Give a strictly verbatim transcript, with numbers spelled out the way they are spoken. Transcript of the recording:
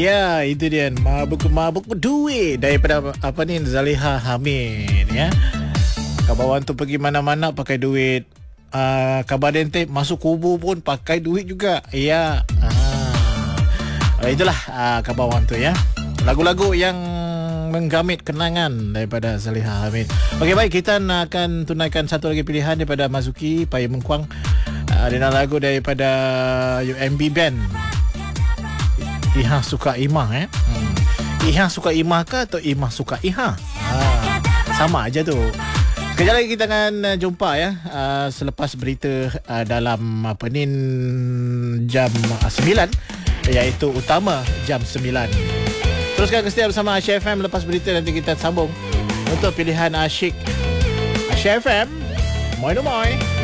Ya, itu dia. Mabuk-mabuk berduit daripada apa ni, Zaliha Hamid ya. Kabawan tu pergi mana-mana pakai duit. Uh, Kabar Dente masuk kubur pun pakai duit juga. Ya. Uh, itulah uh, Kabawan tu ya. Lagu-lagu yang menggamit kenangan daripada Zaliha Hamid. Okey, baik, kita akan tunaikan satu lagi pilihan daripada Mazuki Pai Mengkuang uh, dengan lagu daripada U M B Band. Iha suka Imah eh. Hmm. Iha suka Imah ke atau Imah suka Iha? Ha, sama aja tu. Sekejap lagi kita akan uh, jumpa ya uh, selepas berita uh, dalam apa ni jam uh, sembilan, iaitu utama jam sembilan. Teruskan kesetiaan bersama Asyik F M. Lepas berita nanti kita sambung untuk pilihan asyik Asyik F M. Moi no moi.